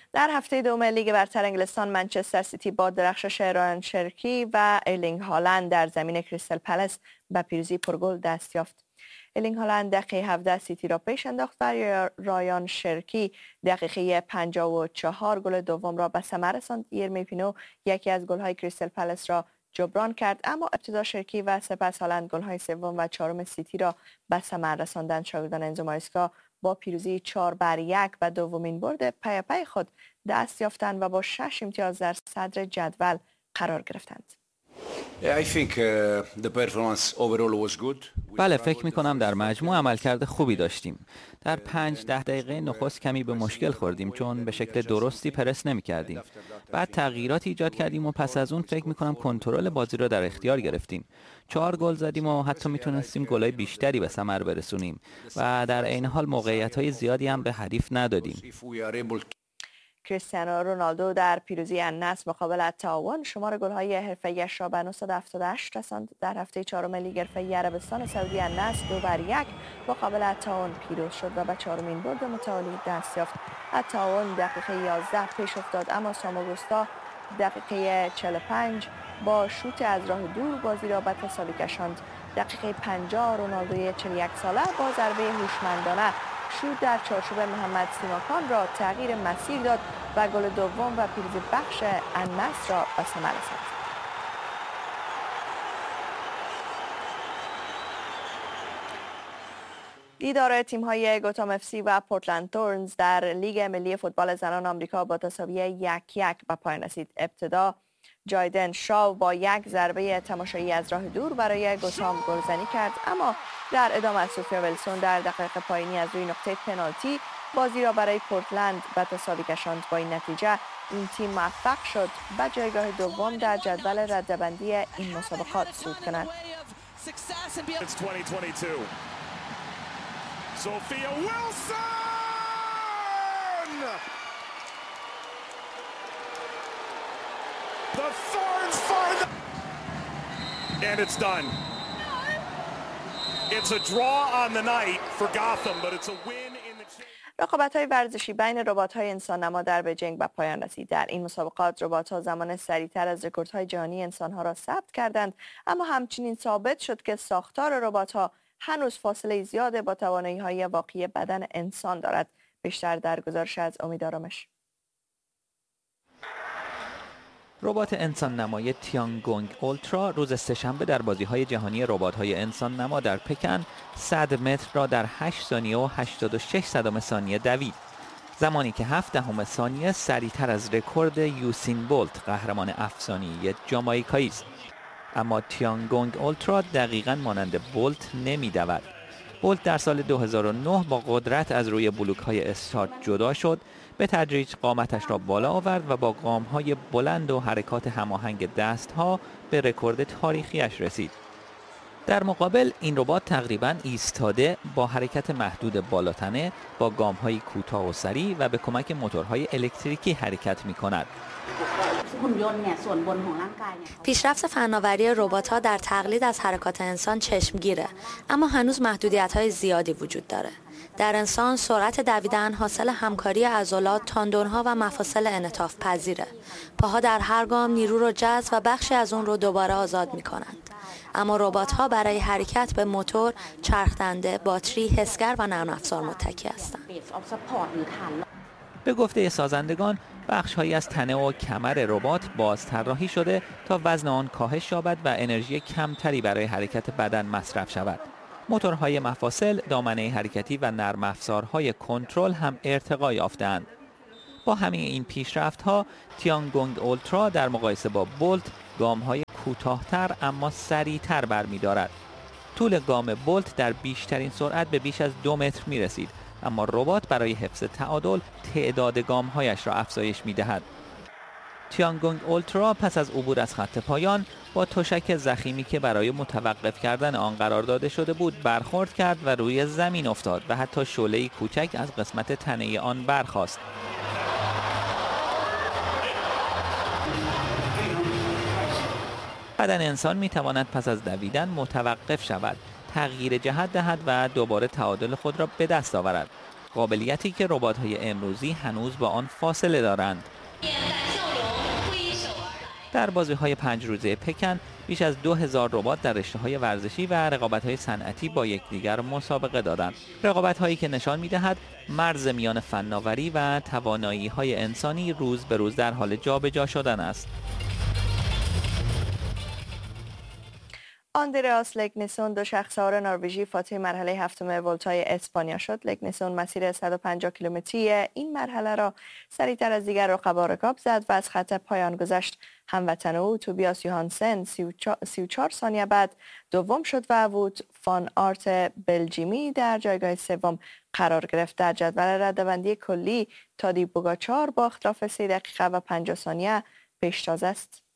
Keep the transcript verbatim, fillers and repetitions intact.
در هفته دوم لیگ برتر انگلستان منچستر سیتی با درخشش رایان شرکی و ایرلینگ هالند در زمین کریستال پالاس به پیروزی پرگل دست یافت. ایرلینگ هالند دقیقه هفده سیتی را پیش انداخت و رایان شرکی دقیقه پنجاه و چهار گل دوم را به ثمر رساند. یرمی پینو یکی از گل‌های کریستال پالاس را جبران کرد، اما ابتدا شرکی و سپس هالند گل‌های سوم و چهارم سیتی را به ثمر رساندند. شاگردان انزو مارسکا با پیروزی چهار بر یک و دومین برد پی پی خود دست یافتند و با شش امتیاز در صدر جدول قرار گرفتند. بله، فکر می کنم در مجموع عملکرد خوبی داشتیم. در پنج ده دقیقه نخست کمی به مشکل خوردیم چون به شکل درستی پرس نمی کردیم. بعد تغییرات ایجاد کردیم و پس از اون فکر می کنم کنترل بازی را در اختیار گرفتیم. چهار گل زدیم و حتی میتونستیم گلای بیشتری به ثمر برسونیم و در عین حال موقعیت‌های زیادی هم به حریف ندادیم. کریستیانو رونالدو در پیروزی النصر مقابل التعاون شمار گل‌های حرفه‌ایش را به نهصد و هفتاد و هشت رساند. در هفته چهارم لیگ حرفه‌ای عربستان سعودی النصر دو بر یک مقابل التعاون پیروز شد و به چهارمین برد متوالی دست یافت. التعاون دقیقه یازده پیش افتاد، اما ساموگوستا دقیقه چهل و پنج با شوت از راه دور بازی را به تساوی کشاند. دقیقه پنجاه رونالدوی چهل و یک ساله با ضربه هوشمندانه شوت در چارچوب محمد سیماکان را تغییر مسیر داد و گل دوم و پیروزی بخش النصر را به ثمر رساند. دیدار تیم‌های گوتام اف سی و پورتلند تورنز در لیگ ملی فوتبال زنان آمریکا با تساوی یک یک به پایان رسید. ابتدا جایدن شاو با یک ضربه تماشایی از راه دور برای گوتام گلزنی کرد، اما در ادامه سوفیا ویلسون در دقایق پایانی از روی نقطه پنالتی بازی را برای پورتلند به تساوی کشاند. با این نتیجه این تیم موفق شد به جایگاه دوم در جدول رده‌بندی این مسابقات صعود کند. Sophia Wilson! The Thorns find the... And it's done. It's a draw on the night for Gotham, but it's a win in the... رقابت‌های ورزشی بین ربات‌های انسان‌نما در بیجینگ به پایان رسید. در این مسابقات ربات‌ها زمان سریعتر از رکوردهای جهانی انسان‌ها را ثبت کردند، اما همچنین ثابت شد که ساختار ربات‌ها هنوز فاصله زیاد با توانایی‌های واقعی بدن انسان دارد. بیشتر در گزارش از امید آرامش. ربات انسان نمای تیانگونگ اولترا روز سه‌شنبه در بازی‌های جهانی ربات‌های انسان نما در پکن صد متر را در هشت ثانیه و هشتاد و شش صدم ثانیه دوید، زمانی که هفت دهم ثانیه سریعتر از رکورد یوسین بولت قهرمان افسانه‌ای جامائیکایی است. اما تیانگونگ اولترا دقیقاً مانند بولت نمی‌دود. بولت در سال دو هزار و نه با قدرت از روی بلوک‌های استارت جدا شد، به تدریج قامتش را بالا آورد و با گام‌های بلند و حرکات هماهنگ دست‌ها به رکورد تاریخیش رسید. در مقابل این ربات تقریباً ایستاده با حرکت محدود بالاتنه با گام‌های کوتاه و سریع و به کمک موتورهای الکتریکی حرکت می‌کند. پیشرفت فناوری ربات‌ها در تقلید از حرکات انسان چشمگیره، اما هنوز محدودیت‌های زیادی وجود داره. در انسان سرعت دویدن حاصل همکاری عضلات، تاندون‌ها و مفاصل انعطاف پذیره. پاها در هر گام نیرو رو جذب و بخشی از اون رو دوباره آزاد می‌کنند. اما ربات‌ها برای حرکت به موتور، چرخ‌دنده، باتری، حسگر و نرم افزار متکی هستند. به گفته سازندگان، بخش‌هایی از تنه و کمر ربات باز طراحی شده تا وزن آن کاهش یابد و انرژی کمتری برای حرکت بدن مصرف شود. موتورهای مفاصل، دامنه حرکتی و نرم افزارهای کنترل هم ارتقا یافته‌اند. با همه این پیشرفت‌ها، تیانگونگ اولترا در مقایسه با بولت گام‌های کوتاه‌تر اما سریع‌تر برمی‌دارد. طول گام بولت در بیشترین سرعت به بیش از دو متر می‌رسید، اما ربات برای حفظ تعادل تعداد گام‌هایش را افزایش می‌دهد. تیانگونگ اولترا پس از عبور از خط پایان با تشک ضخیمی که برای متوقف کردن آن قرار داده شده بود برخورد کرد و روی زمین افتاد و حتی شعله‌ای کوچک از قسمت تنه آن برخاست. بدن انسان می‌تواند پس از دویدن متوقف شود، تغییر جهت دهد و دوباره تعادل خود را به دست آورد. قابلیتی که ربات‌های امروزی هنوز با آن فاصله دارند. در بازی‌های پنج روزه پکن بیش از دو هزار ربات در رشته‌های ورزشی و رقابت‌های صنعتی با یکدیگر مسابقه دادند. رقابت‌هایی که نشان می‌دهد مرز میان فناوری و توانایی‌های انسانی روز به روز در حال جابجا شدن است. آندراس لگنسون دو شخص‌سوار نروژی فاتح مرحله هفتم ولتای اسپانیا شد. لگنسون مسیر صد و پنجاه کیلومتری این مرحله را سریعتر از دیگر رقبا رکاب زد و از خط پایان گذشت. هموطن او توبیاس یوهانسن سی و چهار ثانیه بعد دوم شد و وود فان آرت بلژیمی در جایگاه سوم قرار گرفت. در جدول رده‌بندی کلی تادی پوگاچار با اختلاف سه دقیقه و پنجاه ثانیه پیشتاز است.